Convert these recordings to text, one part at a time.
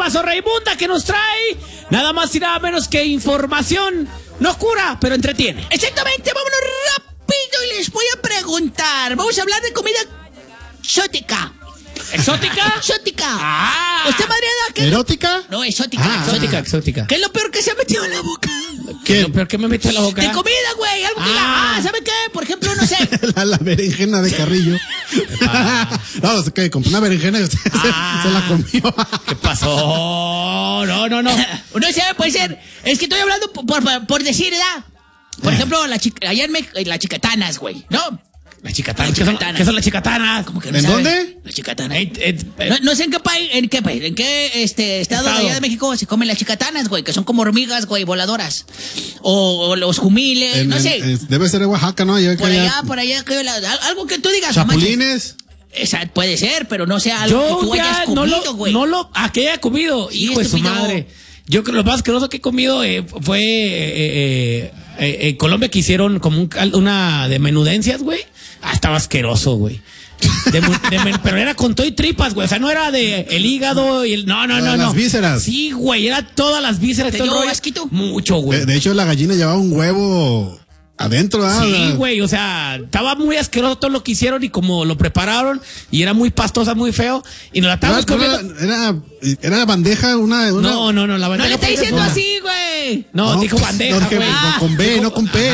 paso Raimunda, que nos trae nada más y nada menos que información. No cura, pero entretiene. Exactamente, vámonos rápido y les voy a preguntar. Vamos a hablar de comida exótica. ¿Exótica? Exótica. Ah. ¿Usted, Madriana, qué? ¿Erótica? No, exótica. Exótica. ¿Qué es lo peor que se ha metido en la boca? ¿Qué? ¿Lo peor que me meto en la boca? De comida, güey. Algo que diga, ¿sabe qué? Por ejemplo, no sé. la berenjena de Carrillo. No, se que compró una berenjena y se la comió. ¿Qué pasó? No. No sé, puede ser. Es que estoy hablando por decir, ¿verdad? Por ejemplo, allá en México, las chicatanas, güey, ¿no? Las chicatanas. ¿Qué son las chicatanas? ¿Cómo que no ¿En sabe? dónde? Las chicatanas. No sé en qué país, en qué estado de allá de México se comen las chicatanas, güey, que son como hormigas, güey, voladoras. O los jumiles, no sé. Debe ser de Oaxaca, ¿no? Por allá, algo que tú digas. Chapulines. Esa puede ser, pero no sea algo que tú hayas comido, güey. Que haya comido. Sí, hijo de su madre. Yo creo lo más asqueroso que he comido fue en Colombia, que hicieron como una de menudencias, güey. Estaba asqueroso, güey. Pero era con todo y tripas, güey. O sea, no era de el hígado y el... No. Las vísceras. Sí, güey, era todas las vísceras. ¿Te dio asquito? Mucho, güey. De hecho, la gallina llevaba un huevo adentro, ¿verdad? Sí, güey, o sea, estaba muy asqueroso todo lo que hicieron y como lo prepararon y era muy pastosa, muy feo y nos la estábamos comiendo. Era la bandeja, una... No, la bandeja. No le está diciendo así, güey. No, dijo bandeja, güey. No, con B, no con P.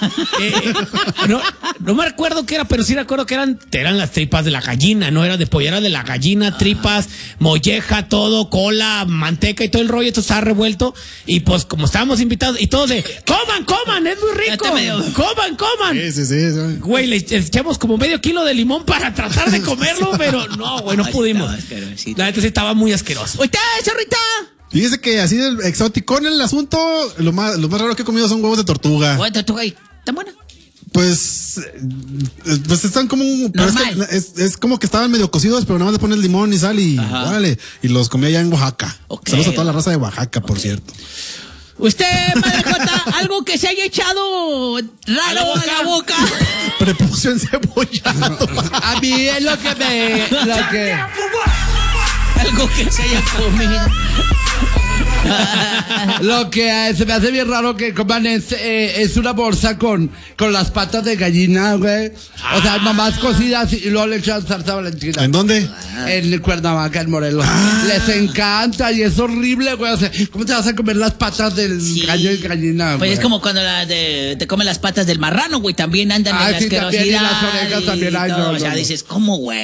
No me recuerdo qué era, pero sí recuerdo que eran las tripas de la gallina, no era de pollo, era de la gallina, tripas, molleja, todo, cola, manteca y todo el rollo, esto estaba revuelto y pues como estábamos invitados y todos de, coman, es muy rico. Coman. Sí. Güey, le echamos como medio kilo de limón para tratar de comerlo, pero no, güey, no pudimos. La neta sí estaba muy asqueroso. ¿Usted, zorrita? Fíjese que así de exótico en el asunto, lo más raro que he comido son huevos de tortuga. ¿Huevos de tortuga ahí? ¿Tan buena? Pues están como normal. Es como que estaban medio cocidos, pero nada más le pones limón y sal y órale. Y los comí allá en Oaxaca. Okay. Saludos a toda la raza de Oaxaca, por cierto. Usted, Madre Jota, algo que se haya echado raro a la boca. Prepucio encebollado. A mí es lo que algo que se haya comido. Lo que se me hace bien raro que coman es una bolsa con las patas de gallina, güey. O sea, nomás cocidas y luego le echan salsa valentina. ¿En dónde? En Cuernavaca, en Morelos. Les encanta y es horrible, güey. O sea, ¿cómo te vas a comer las patas del gallo y gallina, güey? Pues es como cuando te comen las patas del marrano, güey. También andan en la sí, asquerosidad. también en las orejas también hay. O sea, dices, ¿cómo, güey?